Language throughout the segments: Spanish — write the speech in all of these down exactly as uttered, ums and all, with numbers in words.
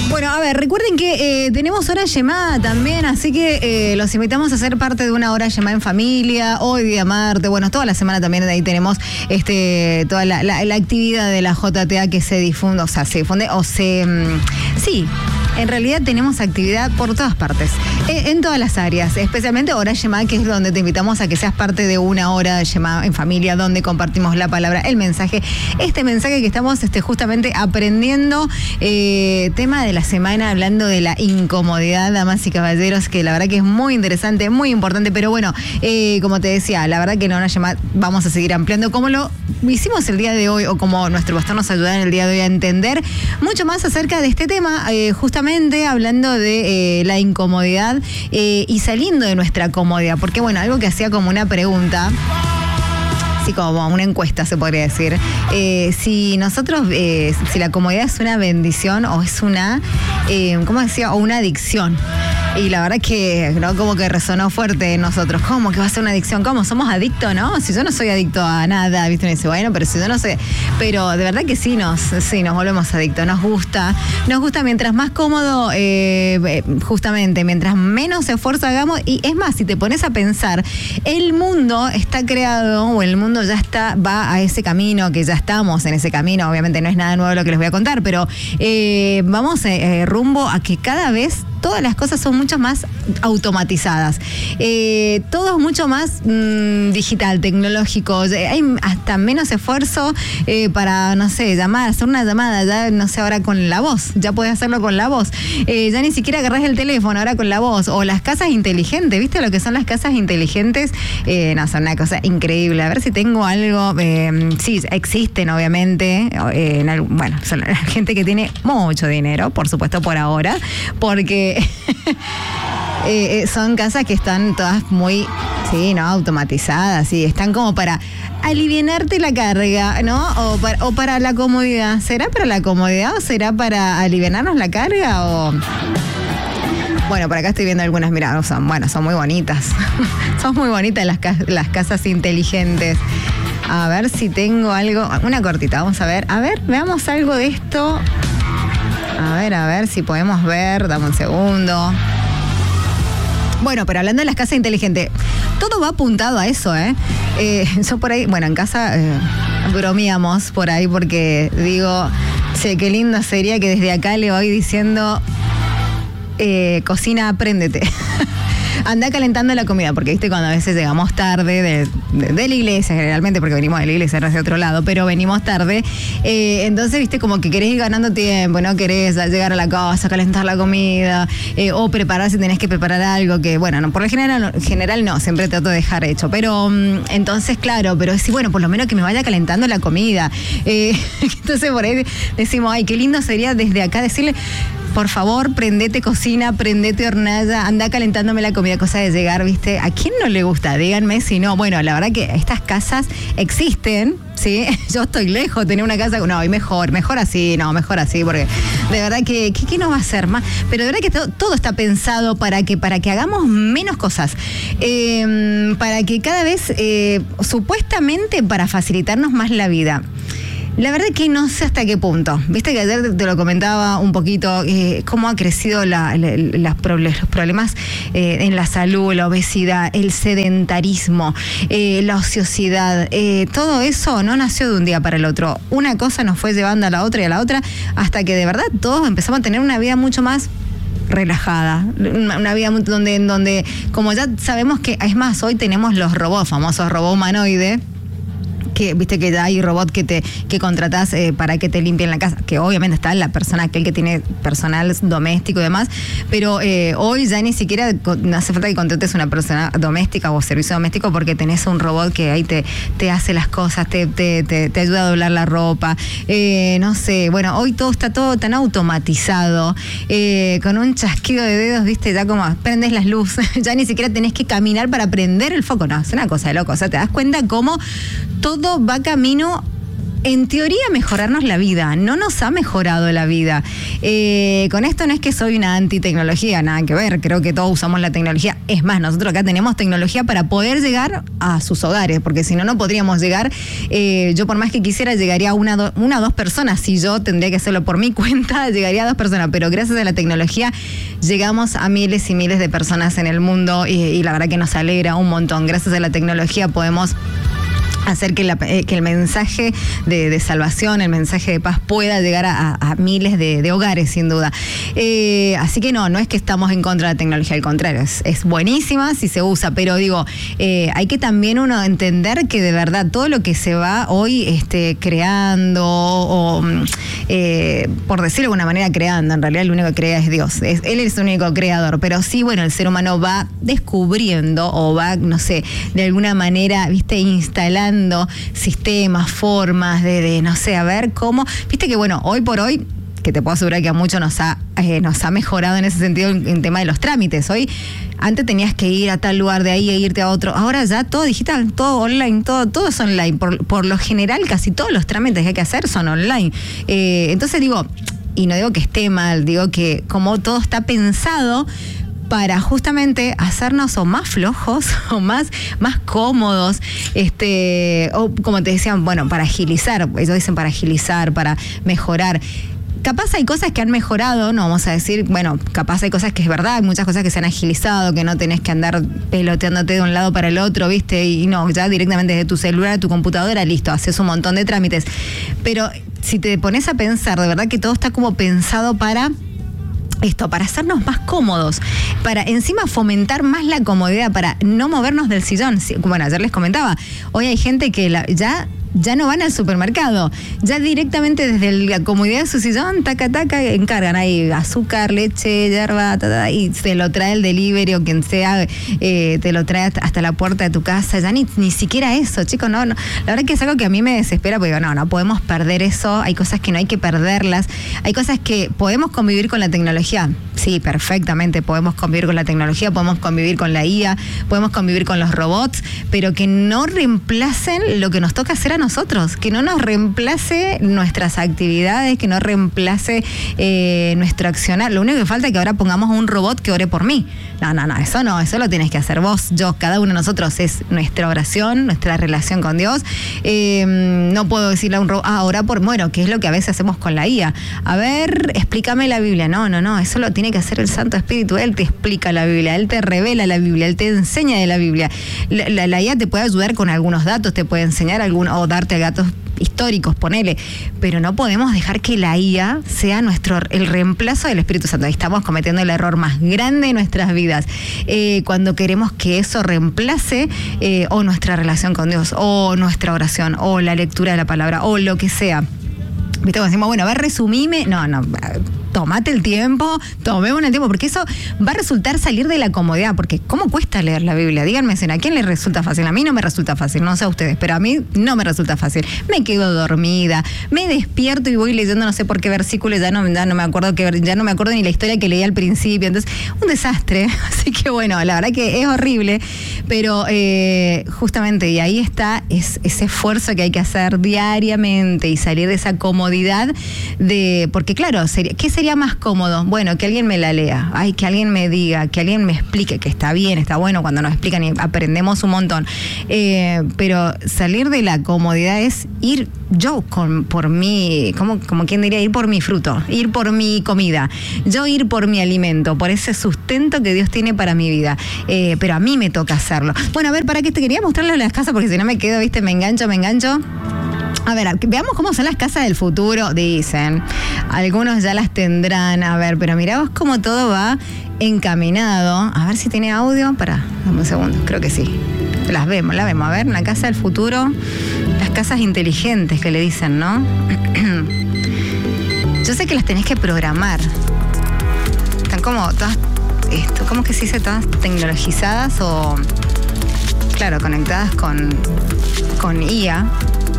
Bueno, a ver, recuerden que eh, tenemos hora llamada también, así que eh, los invitamos a ser parte de una hora llamada en familia, hoy día martes, bueno, toda la semana también de ahí tenemos este toda la, la, la actividad de la J T A que se difunde, o sea, se difunde o se... Mmm, sí. En realidad tenemos actividad por todas partes, en todas las áreas, especialmente hora llamada, que es donde te invitamos a que seas parte de una hora llamada en familia, donde compartimos la palabra, el mensaje, este mensaje que estamos este, justamente aprendiendo, eh, tema de la semana, hablando de la incomodidad, damas y caballeros, que la verdad que es muy interesante, muy importante, pero bueno, eh, como te decía, la verdad que en hora llamada vamos a seguir ampliando, como lo hicimos el día de hoy, o como nuestro pastor nos ayuda en el día de hoy a entender mucho más acerca de este tema, eh, justamente hablando de eh, la incomodidad eh, y saliendo de nuestra comodidad, porque bueno, algo que hacía como una pregunta, así como una encuesta se podría decir, eh, si nosotros, eh, si la comodidad es una bendición o es una, eh, ¿cómo decía? O una adicción. Y la verdad que, ¿no? Como que resonó fuerte en nosotros. ¿Cómo que va a ser una adicción? ¿Cómo? ¿Somos adictos, no? Si yo no soy adicto a nada, ¿viste? Me dice, bueno, pero si yo no sé. Pero de verdad que sí nos, sí, nos volvemos adictos. Nos gusta. Nos gusta mientras más cómodo, eh, justamente, mientras menos esfuerzo hagamos. Y es más, si te pones a pensar, el mundo está creado, o el mundo ya está, va a ese camino, que ya estamos en ese camino. Obviamente no es nada nuevo lo que les voy a contar, pero eh, vamos eh, rumbo a que cada vez todas las cosas son mucho más automatizadas. Eh, todo es mucho más mmm, digital, tecnológico. Hay hasta menos esfuerzo eh, para, no sé, llamar, hacer una llamada, ya no sé, ahora con la voz. Ya puedes hacerlo con la voz. Eh, ya ni siquiera agarrás el teléfono, ahora con la voz. O las casas inteligentes, ¿viste lo que son las casas inteligentes? Eh, no, son una cosa increíble. A ver si tengo algo. Eh, sí, existen, obviamente. Eh, en algún, bueno, son la gente que tiene mucho dinero, por supuesto, por ahora. Porque eh, son casas que están todas muy, sí, ¿no? Automatizadas, sí, están como para alivianarte la carga, ¿no? O para, o para la comodidad. ¿Será para la comodidad o será para alivianarnos la carga? O... Bueno, por acá estoy viendo algunas, mira, son, bueno, son muy bonitas. Son muy bonitas las, las casas inteligentes. A ver si tengo algo, una cortita, vamos a ver. A ver, veamos algo de esto. A ver, a ver si podemos ver, dame un segundo. Bueno, pero hablando de las casas inteligentes, todo va apuntado a eso, ¿eh? eh yo por ahí, bueno, en casa eh, bromeamos por ahí porque digo, che, qué lindo sería que desde acá le voy diciendo, eh, cocina, apréndete. Anda calentando la comida, porque viste cuando a veces llegamos tarde de, de, de la iglesia, generalmente, porque venimos de la iglesia, no es de otro lado, pero venimos tarde, eh, entonces viste como que querés ir ganando tiempo, no querés llegar a la casa, calentar la comida, eh, o preparar si tenés que preparar algo que, bueno, no, por lo general, general no, siempre trato de dejar hecho, pero um, entonces claro, pero sí, bueno, por lo menos que me vaya calentando la comida, eh, entonces por ahí decimos, ay, qué lindo sería desde acá decirle, por favor, prendete cocina, prendete hornalla, anda calentándome la comida, cosa de llegar, ¿viste? ¿A quién no le gusta? Díganme si no. Bueno, la verdad que estas casas existen, ¿sí? Yo estoy lejos de tener una casa, no, y mejor, mejor así, no, mejor así, porque de verdad que, ¿qué, qué nos va a hacer más? Pero de verdad que todo, todo está pensado para que, para que hagamos menos cosas, eh, para que cada vez, eh, supuestamente para facilitarnos más la vida. La verdad que no sé hasta qué punto. Viste que ayer te lo comentaba un poquito, eh, cómo ha crecido la, la, la, los problemas eh, en la salud, la obesidad, el sedentarismo, eh, la ociosidad. Eh, todo eso no nació de un día para el otro. Una cosa nos fue llevando a la otra y a la otra, hasta que de verdad todos empezamos a tener una vida mucho más relajada, una vida donde, donde como ya sabemos que, es más, hoy tenemos los robots, famosos robots humanoides, que viste que ya hay robots que te que contratás eh, para que te limpien la casa, que obviamente está la persona, aquel que tiene personal doméstico y demás, pero eh, hoy ya ni siquiera no hace falta que contrates una persona doméstica o servicio doméstico, porque tenés un robot que ahí te, te hace las cosas, te, te, te, te ayuda a doblar la ropa, eh, no sé, bueno, hoy todo está todo tan automatizado, eh, con un chasquido de dedos, viste, ya como prendes las luces, ya ni siquiera tenés que caminar para prender el foco, no, es una cosa de loco, o sea, te das cuenta cómo todo va camino, en teoría, a mejorarnos la vida. No nos ha mejorado la vida. Eh, con esto no es que soy una anti-tecnología, nada que ver. Creo que todos usamos la tecnología Es más, nosotros acá tenemos tecnología para poder llegar a sus hogares, porque si no, no podríamos llegar. Eh, yo por más que quisiera, llegaría a una, do, una o dos personas. Si yo tendría que hacerlo por mi cuenta, llegaría a dos personas. Pero gracias a la tecnología llegamos a miles y miles de personas en el mundo y, y la verdad que nos alegra un montón. Gracias a la tecnología podemos hacer que, la, eh, que el mensaje de, de salvación, el mensaje de paz pueda llegar a, a, a miles de, de hogares, sin duda. Eh, así que no, no es que estamos en contra de la tecnología, al contrario, es, es buenísima si se usa, pero digo, eh, hay que también uno entender que de verdad todo lo que se va hoy este, creando, o eh, por decirlo de alguna manera creando, en realidad el único que crea es Dios, es, Él es el único creador, pero sí, bueno, el ser humano va descubriendo o va, no sé, de alguna manera, viste, instalando sistemas, formas de, de, no sé, a ver cómo, viste que bueno, hoy por hoy, que te puedo asegurar que a muchos nos ha, eh, nos ha mejorado en ese sentido en, en tema de los trámites. Hoy, antes tenías que ir a tal lugar de ahí e irte a otro, ahora ya todo digital, todo online, todo, todo es online. Por, por lo general, casi todos los trámites que hay que hacer son online. Eh, entonces digo, y no digo que esté mal, digo que como todo está pensado para justamente hacernos o más flojos o más, más cómodos, este, o como te decían, bueno, para agilizar, ellos dicen para agilizar, para mejorar. Capaz hay cosas que han mejorado, no vamos a decir, bueno, capaz hay cosas que es verdad, hay muchas cosas que se han agilizado, que no tenés que andar peloteándote de un lado para el otro, ¿viste? Y no, ya directamente desde tu celular a tu computadora, listo, haces un montón de trámites. Pero si te pones a pensar, de verdad que todo está como pensado para esto, para hacernos más cómodos, para encima fomentar más la comodidad, para no movernos del sillón. Bueno, ayer les comentaba, hoy hay gente que la, ya... ya no van al supermercado, ya directamente desde la comodidad de su sillón, taca, taca, encargan ahí azúcar, leche, hierba, ta, ta, y te lo trae el delivery o quien sea, eh, te lo trae hasta la puerta de tu casa, ya ni, ni siquiera eso, chicos, no, no, la verdad que es algo que a mí me desespera, porque digo, no, no podemos perder eso, hay cosas que no hay que perderlas, hay cosas que podemos convivir con la tecnología, sí, perfectamente, podemos convivir con la tecnología, podemos convivir con la I A, podemos convivir con los robots, pero que no reemplacen lo que nos toca hacer a nosotros, que no nos reemplace nuestras actividades, que no reemplace eh, nuestro accionar. Lo único que falta es que ahora pongamos un robot que ore por mí. No, no, no, eso no, eso lo tienes que hacer vos, yo, cada uno de nosotros, es nuestra oración, nuestra relación con Dios. Eh, no puedo decirle a un robot, ah, ora por, bueno, que es lo que a veces hacemos con la I A. A ver, explícame la Biblia. No, no, no, eso lo tiene que hacer el Santo Espíritu. Él te explica la Biblia, Él te revela la Biblia, Él te enseña de la Biblia. La, la, la I A te puede ayudar con algunos datos, te puede enseñar algún, o darte datos históricos, ponele, pero no podemos dejar que la I A sea nuestro el reemplazo del Espíritu Santo. Ahí estamos cometiendo el error más grande de nuestras vidas, eh, cuando queremos que eso reemplace eh, o nuestra relación con Dios, o nuestra oración, o la lectura de la palabra, o lo que sea. Viste, cuando decimos, bueno, a ver, resumime, no, no, tómate el tiempo, tomemos el tiempo, porque eso va a resultar salir de la comodidad, porque ¿cómo cuesta leer la Biblia? Díganme, ¿a quién le resulta fácil? A mí no me resulta fácil, no sé a ustedes, pero a mí no me resulta fácil. Me quedo dormida, me despierto y voy leyendo no sé por qué versículo, ya no, ya no me acuerdo que, ya no me acuerdo ni la historia que leí al principio, entonces, un desastre. Así que bueno, la verdad que es horrible, pero eh, justamente, y ahí está es, ese esfuerzo que hay que hacer diariamente y salir de esa comodidad de, porque claro, sería, ¿qué sería más cómodo? Bueno, que alguien me la lea, ay, que alguien me diga, que alguien me explique, que está bien, está bueno cuando nos explican y aprendemos un montón, eh, pero salir de la comodidad es ir yo con, por mi, como, como quien diría, ir por mi fruto, ir por mi comida, yo ir por mi alimento, por ese sustento que Dios tiene para mi vida, eh, pero a mí me toca hacerlo. Bueno, a ver, para que te quería mostrarles las casas, porque si no me quedo, viste, me engancho, me engancho. A ver, veamos cómo son las casas del futuro, dicen. Algunos ya las tendrán. A ver, pero mirá vos cómo todo va encaminado. A ver si tiene audio. Pará, dame un segundo. Creo que sí. Las vemos, las vemos. A ver, la casa del futuro. Las casas inteligentes que le dicen, ¿no? Yo sé que las tenés que programar. Están como todas, esto, ¿cómo que se dice? Todas tecnologizadas o, claro, conectadas con, con I A.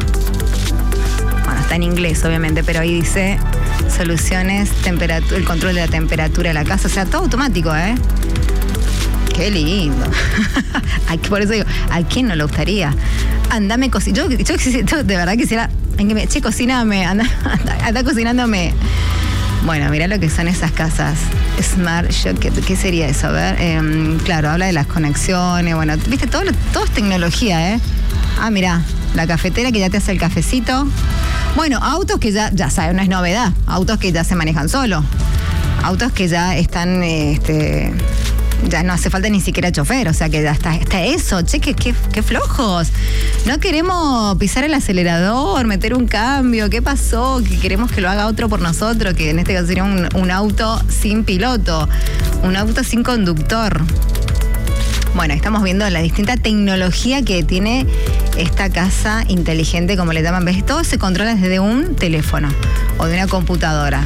Está en inglés, obviamente, pero ahí dice soluciones, temperatura, el control de la temperatura de la casa, o sea, todo automático, ¿eh? Qué lindo. Por eso digo, ¿a quién no le gustaría? Andame cocinar. Yo, yo, yo de verdad quisiera, che, cocíname, anda, anda, anda cocinándome Bueno, mirá lo que son esas casas Smart. ¿Qué, qué sería eso? A ver, eh, claro, habla de las conexiones. Bueno, viste, todo, lo, todo es tecnología, ¿eh? Ah, mirá, la cafetera que ya te hace el cafecito. Bueno, autos que ya, ya sabes, no es novedad. Autos que ya se manejan solo. Autos que ya están, este... ya no hace falta ni siquiera chofer, o sea que ya está, está eso, che, qué, qué, qué flojos. No queremos pisar el acelerador, meter un cambio, ¿qué pasó? Que queremos que lo haga otro por nosotros, que en este caso sería un, un auto sin piloto, un auto sin conductor. Bueno, estamos viendo la distinta tecnología que tiene esta casa inteligente, como le llaman. ¿Ves? Todo se controla desde un teléfono o de una computadora.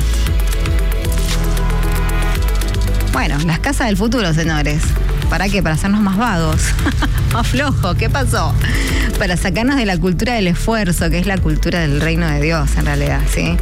Bueno, las casas del futuro, señores. ¿Para qué? Para hacernos más vagos, más flojos. ¿Qué pasó? Para sacarnos de la cultura del esfuerzo, que es la cultura del reino de Dios, en realidad, ¿sí?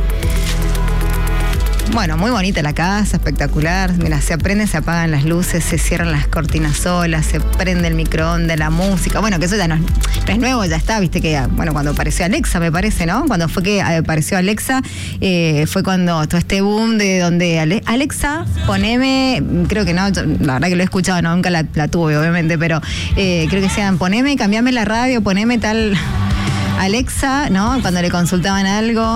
Bueno, muy bonita la casa, espectacular. Mira, se aprende, se apagan las luces, se cierran las cortinas solas, se prende el microondas, la música. Bueno, que eso ya no es, no es nuevo, ya está, viste que, bueno, cuando apareció Alexa, me parece, ¿no? Cuando fue que apareció Alexa, eh, fue cuando todo este boom de donde Ale, Alexa, poneme, creo que no, yo, la verdad que lo he escuchado, no, nunca la, la tuve, obviamente, pero eh, creo que sean, poneme, cambiame la radio, poneme tal Alexa, ¿no? Cuando le consultaban algo.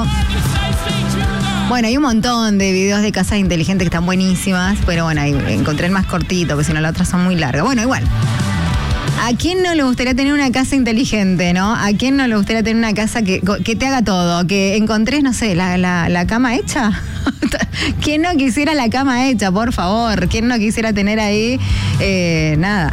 Bueno, hay un montón de videos de casas inteligentes que están buenísimas, pero bueno, ahí encontré el más cortito, porque si no las otras son muy largas. Bueno, igual. ¿A quién no le gustaría tener una casa inteligente, no? ¿A quién no le gustaría tener una casa que, que te haga todo? Que encontrés, no sé, la, la, la cama hecha. ¿Quién no quisiera la cama hecha, por favor? ¿Quién no quisiera tener ahí, eh, nada?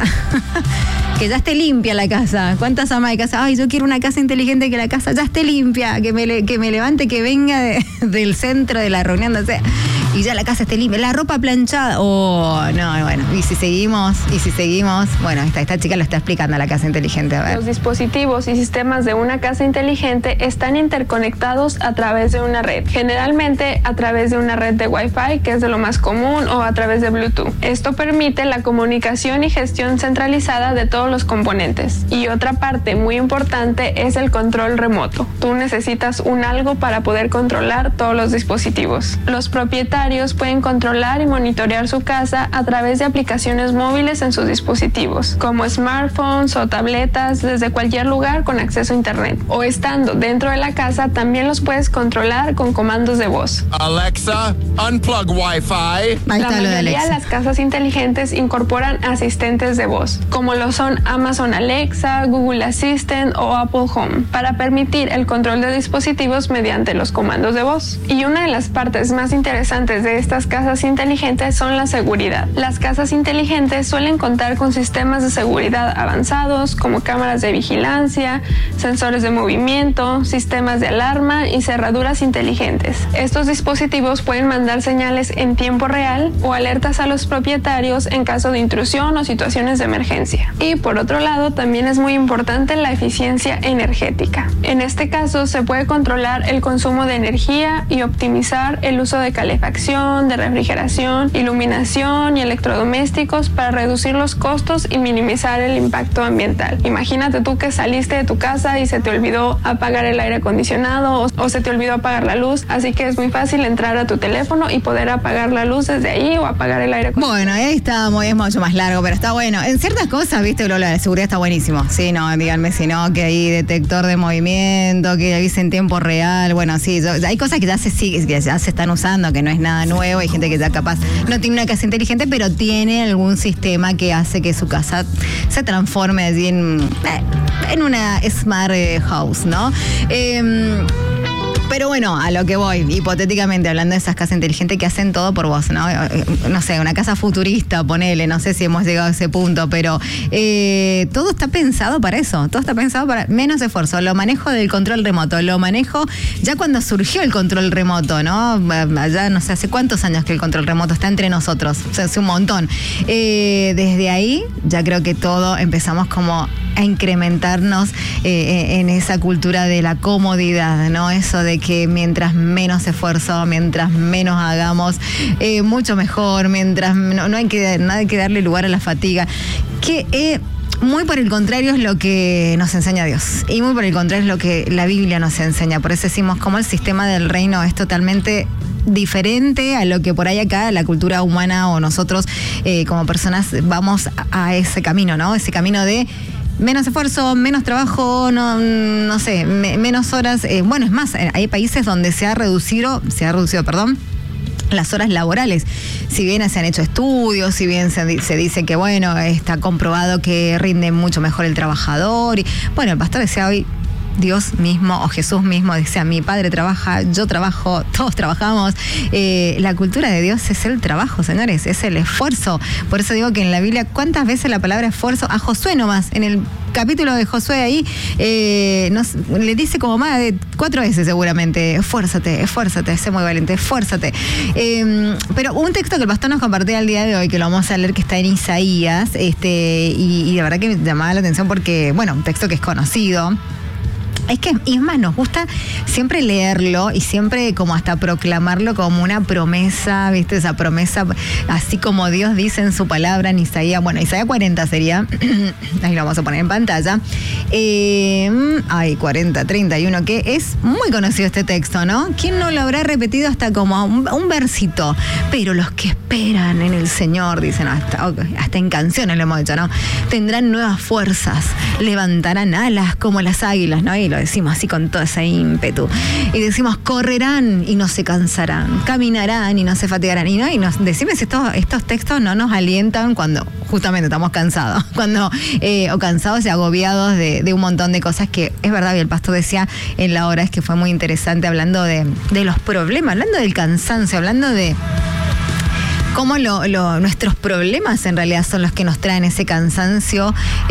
Que ya esté limpia la casa. ¿Cuántas amas de casa? Ay, yo quiero una casa inteligente, que la casa ya esté limpia, que me, que me levante, que venga de, del centro de la reunión, no sé, y ya la casa esté limpia. La ropa planchada. Oh, no, bueno. Y si seguimos, y si seguimos, bueno, esta, esta chica lo está explicando, la casa inteligente. A ver. Los dispositivos y sistemas de una casa inteligente están interconectados a través de una red, generalmente a través de una red de Wi-Fi, que es de lo más común, o a través de Bluetooth. Esto permite la comunicación y gestión centralizada de todos los componentes. Y otra parte muy importante es el control remoto. Tú necesitas un algo para poder controlar todos los dispositivos. Los propietarios pueden controlar y monitorear su casa a través de aplicaciones móviles en sus dispositivos, como smartphones o tabletas, desde cualquier lugar con acceso a internet. O estando dentro de la casa, también los puedes controlar con comandos de voz. Alexa, unplug Wi-Fi. La mayoría de las casas inteligentes incorporan asistentes de voz, como lo son Amazon Alexa, Google Assistant o Apple Home, para permitir el control de dispositivos mediante los comandos de voz. Y una de las partes más interesantes de estas casas inteligentes son la seguridad. Las casas inteligentes suelen contar con sistemas de seguridad avanzados, como cámaras de vigilancia, sensores de movimiento, sistemas de alarma y cerraduras inteligentes. Estos dispositivos pueden mandar señales en tiempo real o alertas a los propietarios en caso de intrusión o situaciones de emergencia. Y por otro lado, también es muy importante la eficiencia energética. En este caso, se puede controlar el consumo de energía y optimizar el uso de calefacción, de refrigeración, iluminación y electrodomésticos para reducir los costos y minimizar el impacto ambiental. Imagínate tú que saliste de tu casa y se te olvidó apagar el aire acondicionado o, o se te olvidó apagar la luz, así que es muy fácil entrar a tu teléfono y poder apagar la luz desde ahí o apagar el aire acondicionado. Bueno, ahí está, muy, es mucho más largo, pero está bueno. En ciertas cosas, viste, lo de seguridad está buenísimo. Sí, no, díganme si no, que hay detector de movimiento, que avise en tiempo real. Bueno, sí, yo, hay cosas que ya se sigue, que ya se están usando, que no es nada nuevo. Hay gente que ya capaz no tiene una casa inteligente, pero tiene algún sistema que hace que su casa se transforme así en, en una smart house, ¿no? Eh, Pero bueno, a lo que voy, hipotéticamente hablando de esas casas inteligentes que hacen todo por vos, ¿no? No sé, una casa futurista, ponele, no sé si hemos llegado a ese punto, pero eh, todo está pensado para eso, todo está pensado para menos esfuerzo. Lo manejo del control remoto, lo manejo ya cuando surgió el control remoto, ¿no? Allá no sé hace cuántos años que el control remoto está entre nosotros, o sea, hace un montón. Eh, desde ahí ya creo que todo empezamos como a incrementarnos eh, en esa cultura de la comodidad, ¿no? Eso de que mientras menos esfuerzo, mientras menos hagamos, eh, mucho mejor, mientras no, no, hay que, no hay que darle lugar a la fatiga. Que eh, muy por el contrario es lo que nos enseña Dios. Y muy por el contrario es lo que la Biblia nos enseña. Por eso decimos como el sistema del reino es totalmente diferente a lo que por ahí acá la cultura humana o nosotros eh, como personas vamos a, a ese camino, ¿no? Ese camino de menos esfuerzo, menos trabajo, no, no sé, me, menos horas. Eh, bueno, es más, hay países donde se ha reducido, se ha reducido, perdón, las horas laborales. Si bien se han hecho estudios, si bien se, se dice que, bueno, está comprobado que rinde mucho mejor el trabajador. Y, bueno, el pastor decía hoy, Dios mismo o Jesús mismo decía, mi padre trabaja, yo trabajo, todos trabajamos. Eh, la cultura de Dios es el trabajo, señores, es el esfuerzo. Por eso digo que en la Biblia, ¿cuántas veces la palabra esfuerzo? A Josué nomás, en el capítulo de Josué ahí, eh, nos, le dice como más de cuatro veces seguramente, esfuérzate, esfuérzate, sé muy valiente, esfuérzate. Eh, pero un texto que el pastor nos compartió al día de hoy, que lo vamos a leer, que está en Isaías, este, y, y de verdad que me llamaba la atención porque, bueno, un texto que es conocido. Es que, y es más, nos gusta siempre leerlo y siempre como hasta proclamarlo como una promesa, ¿viste? Esa promesa, así como Dios dice en su palabra en Isaías, bueno, Isaías cuarenta sería, ahí lo vamos a poner en pantalla, eh, ay, cuarenta, treinta y uno, que es muy conocido este texto, ¿no? ¿Quién no lo habrá repetido hasta como un, un versito? Pero los que esperan en el Señor, dicen, hasta, hasta en canciones lo hemos dicho, ¿no? Tendrán nuevas fuerzas, levantarán alas como las águilas, ¿no? Y lo decimos así con todo ese ímpetu. Y decimos, correrán y no se cansarán, caminarán y no se fatigarán. Y no, y nos decimos si estos, estos textos no nos alientan cuando justamente estamos cansados, cuando eh, o cansados y agobiados de, de un montón de cosas que es verdad, y el pastor decía en la hora, es que fue muy interesante hablando de, de los problemas, hablando del cansancio, hablando de cómo lo, lo, nuestros problemas en realidad son los que nos traen ese cansancio.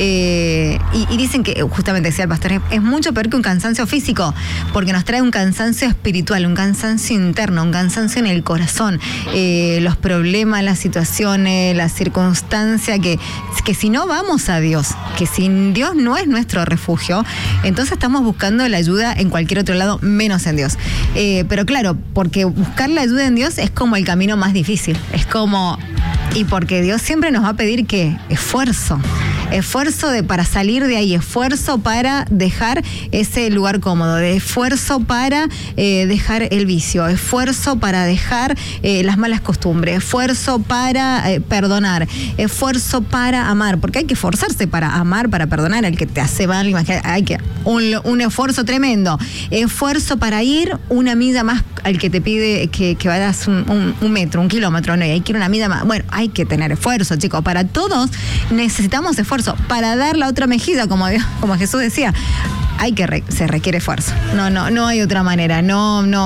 Eh, y, y dicen que, justamente decía el pastor, es, es mucho peor que un cansancio físico, porque nos trae un cansancio espiritual, un cansancio interno, un cansancio en el corazón. Eh, los problemas, las situaciones, las circunstancias, que, que si no vamos a Dios, que si Dios no es nuestro refugio, entonces estamos buscando la ayuda en cualquier otro lado, menos en Dios. Eh, pero claro, porque buscar la ayuda en Dios es como el camino más difícil, es como, y porque Dios siempre nos va a pedir que esfuerzo, esfuerzo de, para salir de ahí, esfuerzo para dejar ese lugar cómodo, de esfuerzo para eh, dejar el vicio, esfuerzo para dejar eh, las malas costumbres, esfuerzo para eh, perdonar, esfuerzo para amar, porque hay que esforzarse para amar, para perdonar al que te hace mal, imagínate, hay que un, un esfuerzo tremendo, esfuerzo para ir una milla más al que te pide que, que vayas un, un, un metro, un kilómetro, no, y hay que ir una milla más. Bueno, hay que tener esfuerzo, chicos, para todos necesitamos esfuerzo. Para dar la otra mejilla, como, como Jesús decía, hay que re, se requiere esfuerzo. No, no, no hay otra manera. No, no.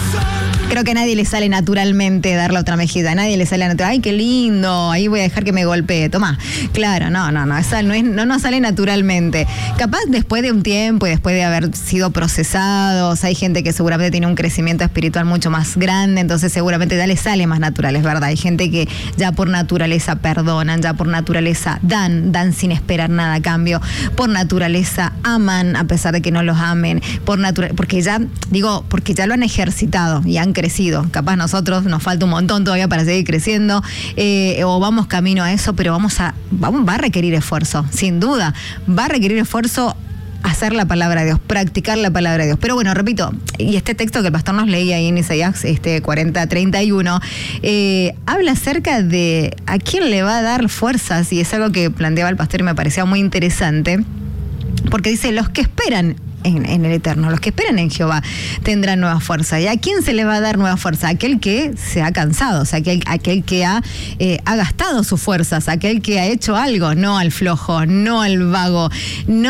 Creo que a nadie le sale naturalmente dar la otra mejilla. A nadie le sale natural. Ay, qué lindo. Ahí voy a dejar que me golpee. Tomá. Claro, no, no, no. Esa no, es, no nos sale naturalmente. Capaz después de un tiempo y después de haber sido procesados, hay gente que seguramente tiene un crecimiento espiritual mucho más grande, entonces seguramente ya le sale más natural, es verdad. Hay gente que ya por naturaleza perdonan, ya por naturaleza dan, dan sin esperar nada a cambio. Por naturaleza aman a pesar de que no los amen. Por natura, porque ya, digo, porque ya lo han ejercitado y han crecido. Capaz nosotros nos falta un montón todavía para seguir creciendo, eh, o vamos camino a eso, pero vamos a, vamos, va a requerir esfuerzo, sin duda. Va a requerir esfuerzo hacer la palabra de Dios, practicar la palabra de Dios. Pero bueno, repito, y este texto que el pastor nos leía ahí en Isaías este, cuarenta, treinta y uno, eh, habla acerca de a quién le va a dar fuerzas, y es algo que planteaba el pastor y me parecía muy interesante, porque dice, los que esperan En, en el Eterno, los que esperan en Jehová tendrán nueva fuerza. ¿Y a quién se le va a dar nueva fuerza? Aquel que se ha cansado, o sea, aquel, aquel que ha, eh, ha gastado sus fuerzas, aquel que ha hecho algo, no al flojo, no al vago, no